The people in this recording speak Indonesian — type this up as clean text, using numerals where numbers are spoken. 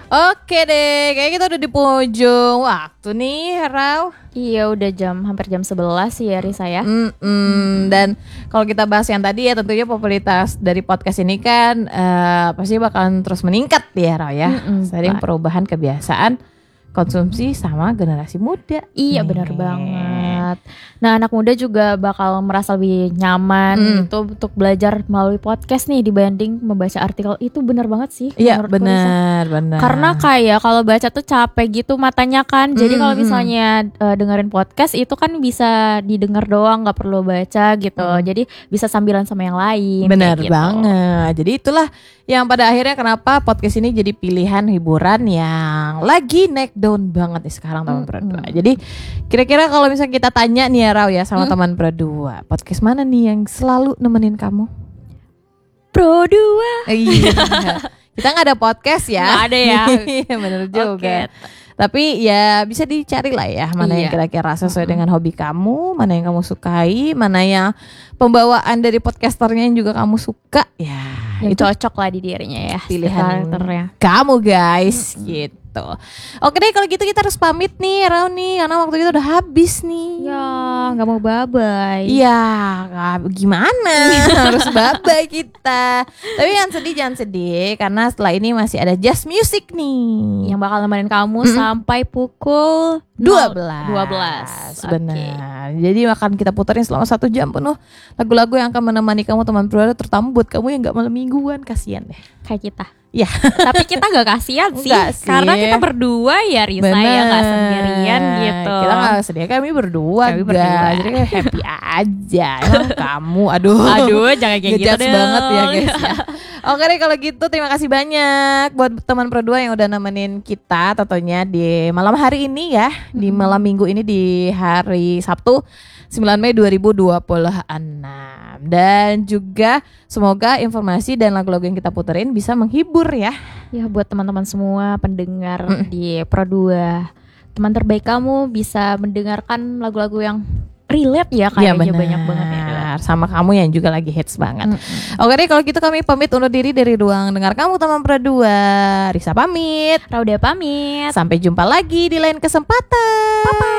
Oke deh, kayak kita udah di penghujung waktu nih, Rau. Iya, udah hampir jam 11 sih ya Risa ya. Dan kalau kita bahas yang tadi ya, tentunya popularitas dari podcast ini kan pasti bakalan terus meningkat ya, Rau ya. Sering perubahan kebiasaan konsumsi sama generasi muda. Iya, benar banget. Nah, anak muda juga bakal merasa lebih nyaman gitu untuk belajar melalui podcast nih dibanding membaca artikel. Itu benar banget sih. Iya, benar. Karena kayak kalau baca tuh capek gitu matanya kan. Jadi kalau misalnya dengerin podcast itu kan bisa didengar doang, nggak perlu baca gitu. Jadi bisa sambilan sama yang lain. Benar gitu. banget. Jadi itulah yang pada akhirnya kenapa podcast ini jadi pilihan hiburan yang lagi naik daun banget nih sekarang teman berdua. Jadi kira-kira kalau misalnya kita tanya nih ya Rau ya sama teman berdua, podcast mana nih yang selalu nemenin kamu? Pro 2. Iya. Kita nggak ada podcast ya. Nggak ada ya. Iya benar juga. Tapi ya bisa dicari lah ya mana yang kira-kira sesuai dengan hobi kamu, mana yang kamu sukai, mana yang pembawaan dari podcasternya yang juga kamu suka. Ya itu cocok lah di dirinya ya. Pilihan karakternya kamu guys gitu. Oke deh kalau gitu kita harus pamit nih Rau nih, karena waktu kita udah habis nih. Ya gak mau bye-bye. Iya gimana harus bye-bye kita. Tapi jangan sedih karena setelah ini masih ada Just Music nih yang bakal nemenin kamu sampai pukul 12. Benar. Jadi akan kita puterin selama 1 jam penuh lagu-lagu yang akan menemani kamu teman berdua, terutama buat kamu yang gak malam mingguan, kasihan deh. Kayak kita. Ya. Tapi kita gak kasihan sih. Karena kita berdua ya Risa. Bener. Ya gak sendirian gitu. Kita gak sendirian, kami berdua. Jadi kayak happy aja. Emang kamu aduh jangan kayak gitu deh banget ya guys ya. Oke deh kalau gitu terima kasih banyak buat teman berdua yang udah nemenin kita tentunya di malam hari ini ya. Di malam minggu ini di hari Sabtu 9 Mei 2026. Dan juga semoga informasi dan lagu-lagu yang kita puterin bisa menghibur ya. Ya buat teman-teman semua pendengar di Pro 2, teman terbaik kamu bisa mendengarkan lagu-lagu yang relate ya kayaknya banyak banget ya. Sama kamu yang juga lagi hits banget. Oke deh kalau gitu kami pamit undur diri dari ruang dengar kamu teman Pro 2. Risa pamit, Rauda pamit. Sampai jumpa lagi di lain kesempatan. Bye-bye.